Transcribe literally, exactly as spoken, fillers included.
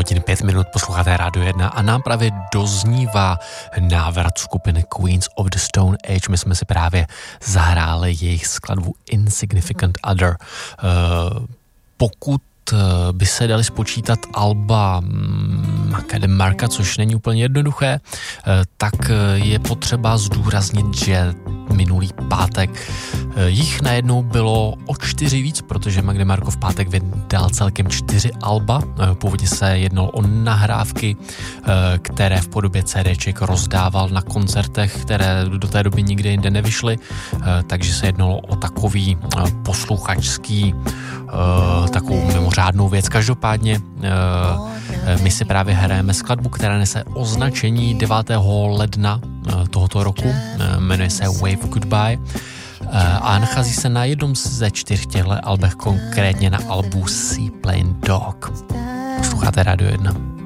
hodin pět minut, posloucháte Rádio jedna a nám právě doznívá návrat skupiny Queens of the Stone Age. My jsme si právě zahráli jejich skladbu Insignificant Other. Uh, pokud by se dali spočítat alba Marka, což není úplně jednoduché, tak je potřeba zdůraznit, že minulý pátek jich najednou bylo o čtyři víc, protože Magdy Marko v pátek vydal celkem čtyři alba. Původně se jednalo o nahrávky, které v podobě CDček rozdával na koncertech, které do té doby nikde jinde nevyšly, takže se jednalo o takový posluchačský, takovou mimořádnou věc. Každopádně my si právě hrajeme skladbu, která nese označení devátého ledna tohoto roku, jmenuje se Wave Goodbye a nachází se na jednom ze čtyř těchto albech, konkrétně na albu Seaplane Dog. Posloucháte Rádio jedna.